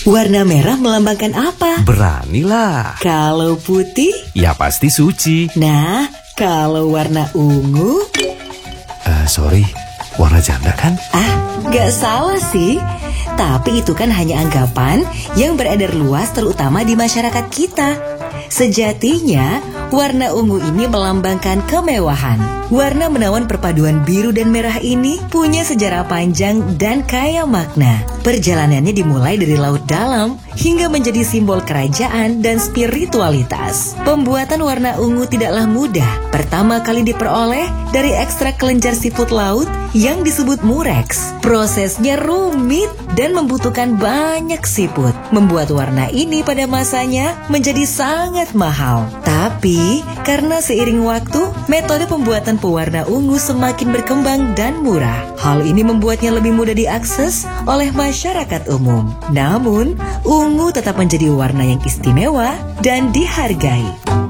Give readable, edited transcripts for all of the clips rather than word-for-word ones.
Warna merah melambangkan apa? Beranilah. Kalau putih? Ya pasti suci. Nah, kalau warna ungu? Sorry, warna janda kan? Gak salah sih. Tapi itu kan hanya anggapan yang beredar luas terutama di masyarakat kita. Sejatinya, warna ungu ini melambangkan kemewahan. Warna menawan perpaduan biru dan merah ini punya sejarah panjang dan kaya makna. Perjalanannya dimulai dari laut dalam hingga menjadi simbol kerajaan dan spiritualitas. Pembuatan warna ungu tidaklah mudah. Pertama kali diperoleh dari ekstrak kelenjar siput laut yang disebut mureks. Prosesnya rumit dan membutuhkan banyak siput. Membuat warna ini pada masanya menjadi sangat mahal. Tapi karena seiring waktu, metode pembuatan pewarna ungu semakin berkembang dan murah. Hal ini membuatnya lebih mudah diakses oleh masyarakat umum. Namun, ungu tetap menjadi warna yang istimewa dan dihargai.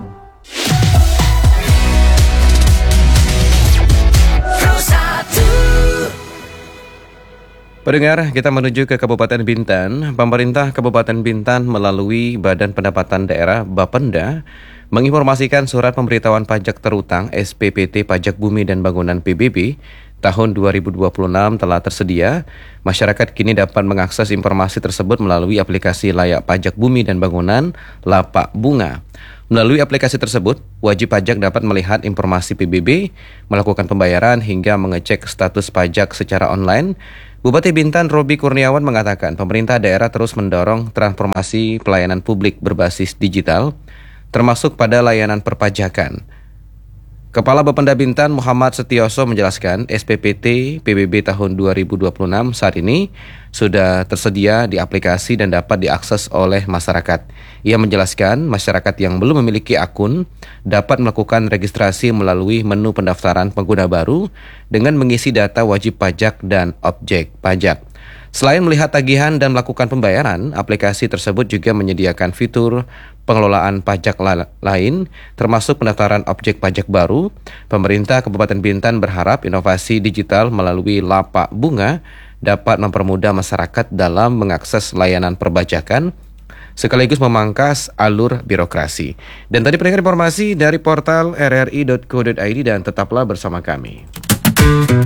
Pendengar, kita menuju ke Kabupaten Bintan. Pemerintah Kabupaten Bintan melalui Badan Pendapatan Daerah Bapenda menginformasikan surat pemberitahuan pajak terutang SPPT Pajak Bumi dan Bangunan PBB tahun 2026 telah tersedia. Masyarakat kini dapat mengakses informasi tersebut melalui aplikasi Layak Pajak Bumi dan Bangunan Lapak Bunga. Melalui aplikasi tersebut, wajib pajak dapat melihat informasi PBB, melakukan pembayaran hingga mengecek status pajak secara online. Bupati Bintan Robi Kurniawan mengatakan pemerintah daerah terus mendorong transformasi pelayanan publik berbasis digital, termasuk pada layanan perpajakan. Kepala Bapenda Bintan Muhammad Setioso menjelaskan SPPT PBB tahun 2026 saat ini sudah tersedia di aplikasi dan dapat diakses oleh masyarakat. Ia menjelaskan masyarakat yang belum memiliki akun dapat melakukan registrasi melalui menu pendaftaran pengguna baru dengan mengisi data wajib pajak dan objek pajak. Selain melihat tagihan dan melakukan pembayaran, aplikasi tersebut juga menyediakan fitur pengelolaan pajak lain, termasuk pendaftaran objek pajak baru. Pemerintah Kabupaten Bintan berharap inovasi digital melalui Lapak Bunga dapat mempermudah masyarakat dalam mengakses layanan perpajakan, sekaligus memangkas alur birokrasi. Dan tadi pendengar informasi dari portal rri.co.id dan tetaplah bersama kami.